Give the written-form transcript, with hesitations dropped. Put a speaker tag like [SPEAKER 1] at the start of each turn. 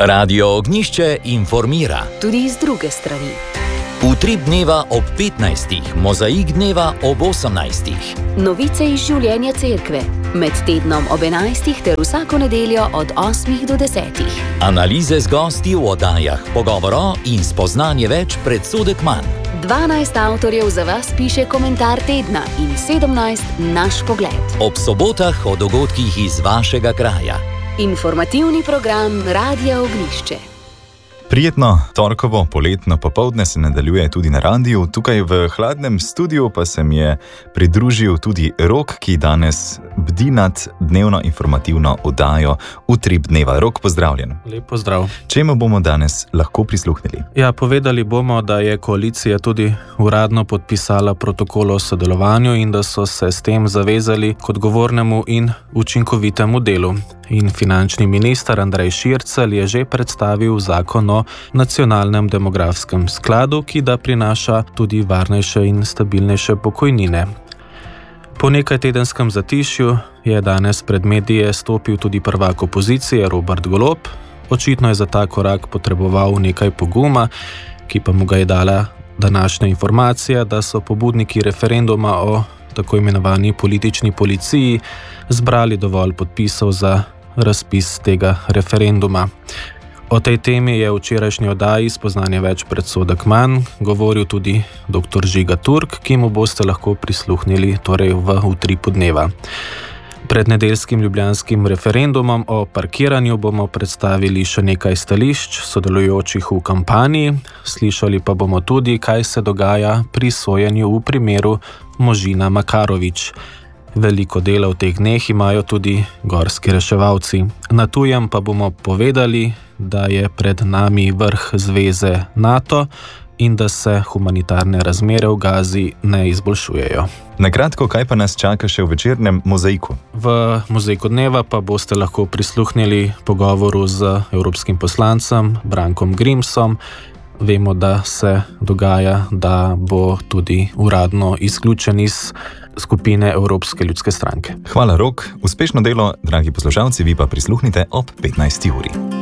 [SPEAKER 1] Radio Ognišče informira.
[SPEAKER 2] Tudi iz druge strani.
[SPEAKER 1] Utrip dneva ob 15, mozaik dneva ob 18.
[SPEAKER 2] Novice iz življenja cerkve. Med tednom ob 11 ter vsako nedeljo od 8 do 10.
[SPEAKER 1] Analize z gosti v oddajah, pogovoro in spoznanje več, predsodek manj.
[SPEAKER 2] 12 avtorjev za vas piše komentar tedna in 17 naš pogled.
[SPEAKER 1] Ob sobotah o dogodkih iz vašega kraja.
[SPEAKER 2] Informativni program Radia Ognišče.
[SPEAKER 3] Prijetno torkovo poletno popoldne se nadaljuje tudi na radiju. Tukaj v hladnem studiu pa se mi je pridružil tudi Rok, ki danes bdi nad dnevno informativno oddajo Utrip dneva. Rok, pozdravljen.
[SPEAKER 4] Lep pozdrav.
[SPEAKER 3] Čemu bomo danes lahko prisluhnili?
[SPEAKER 4] Ja, povedali bomo, da je koalicija tudi uradno podpisala protokol o sodelovanju in da so se s tem zavezali k odgovornemu in učinkovitemu delu. In finančni minister Andrej Šircelj je že predstavil zakon o nacionalnem demografskem skladu, ki da prinaša tudi varnejše in stabilnejše pokojnine. Po nekaj tedenskem zatišju je danes pred medije stopil tudi prvak opozicije Robert Golob. Očitno je za ta korak potreboval nekaj poguma, ki pa mu ga je dala današnja informacija, da so pobudniki referenduma o tako imenovani politični policiji zbrali dovolj podpisov za razpis tega referenduma. O tej temi je v včerajšnji oddaji Spoznanje več, predsodek manj govoril tudi dr. Žiga Turk, ki mu boste lahko prisluhnili torej v utripu dneva. Pred nedeljskim ljubljanskim referendumom o parkiranju bomo predstavili še nekaj stališč sodelujočih v kampanji, slišali pa bomo tudi, kaj se dogaja pri sojenju v primeru Možina Makarovič. Veliko dela v teh dneh imajo tudi gorski reševalci. Na tujem pa bomo povedali, da je pred nami vrh zveze NATO in da se humanitarne razmere v Gazi ne izboljšujejo.
[SPEAKER 3] Na kratko, kaj pa nas čaka še v večernem mozaiku?
[SPEAKER 4] V mozaiku dneva pa boste lahko prisluhnili pogovoru z evropskim poslancem Brankom Grimsom. Vemo, da se dogaja, da bo tudi uradno izključen iz skupine Evropske ljudske stranke.
[SPEAKER 3] Hvala, Rok. Uspešno delo, dragi poslušalci, vi pa prisluhnite ob 15. uri.